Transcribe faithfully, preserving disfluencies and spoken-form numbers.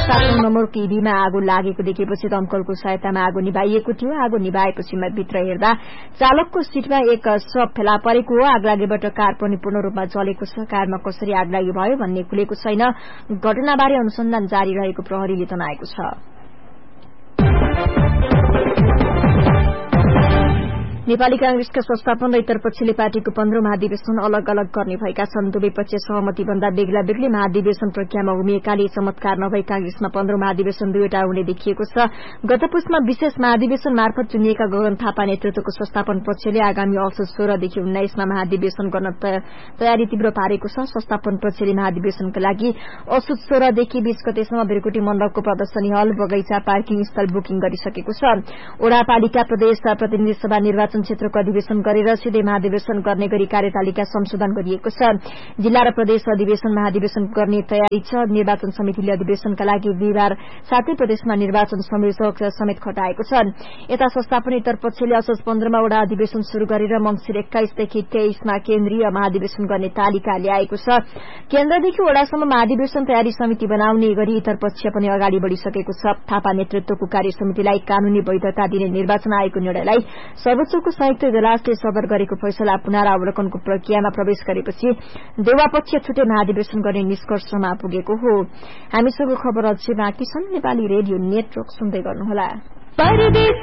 सातौं नम्बरको ईभीमा आगो लागेको देखेपछि दमकलको सहायतामा आगो निभाइएको थियो। आगो निभाएपछि भित्र हेर्दा चालकको सीटमा एक शव फेला परेको हो। आगलागीबाट कार पनि पूर्ण रूपमा जलेको छ। कारमा कसरी आगलागी भयो भन्ने खुलेको छैन। घटनाबारे अनुसन्धान जारी रहेको प्रहरीले जनाएको छ। नेपाली कांग्रेसका संस्थापन र इतरपक्षले पार्टीको पन्ध्रौं महाधिवेशन अलग अलग गर्ने भएका छन्। दुवै पक्ष सहमति भन्दा बेग्ला बेग्लै महाधिवेशन प्रक्रियामा उभिएकाले चमत्कार नभई कांग्रेसमा पन्ध्रौं महाधिवेशन दुईवटा हुने देखिएको छ। गत पुसमा विशेष महाधिवेशन मार्फत चुनिएका गगन थापा नेतृत्वको संस्थापन पक्षले आगामी असोज सोह्रदेखि उन्नाइसमा महाधिवेशन गर्न तयारी तीव्र पारेको छ। संस्थापन पक्षले महाधिवेशनका लागि असोज सोह्रदेखि बीस गतेसम्म भ्रिकुटी मण्डपको प्रदर्शनी हल, बगैंचा, पार्किङ स्थल बुकिङ गरिसकेको छ। वडापालिका प्रदेश प्रतिनिधि सभा निर्वाचन क्षेत्रको अधिवेशन गरेर सिधै महाधिवेशन गर्ने गरी कार्यतालिका संशोधन गरिएको छ। जिल्ला र प्रदेश अधिवेशन महाधिवेशन गर्ने तयारी छ। निर्वाचन समितिले अधिवेशनका लागि बिहिबार सातै प्रदेशमा निर्वाचन संयोजक समेत खटाएको छ। यता संस्थापन इतरपक्षले असोज पन्ध्रमा वडा अधिवेशन शुरू गरेर मंसिर एक्काइसदेखि तेइसमा केन्द्रीय महाधिवेशन गर्ने तालिका ल्याएको छ। केन्द्रदेखि वडासम्म महाधिवेशन तयारी समिति बनाउने गरी इतरपक्ष पनि अगाडि बढ़िसकेको छ। थापा नेतृत्वको कार्य समितिलाई कानूनी वैधता दिने निर्वाचन आयोगको निर्णयलाई सर्वोच्चको संयुक्त इजलासले सदर गरेको फैसला पुनरावलोकनको प्रक्रियामा प्रवेश गरेपछि देवापक्ष छुट्टै महाधिवेशन गर्ने निष्कर्षमा पुगेको हो। हामीसँग खबर अझै बाँकी छन्। नेपाली रेडियो नेटवर्क सुन्दै गर्नुहोला।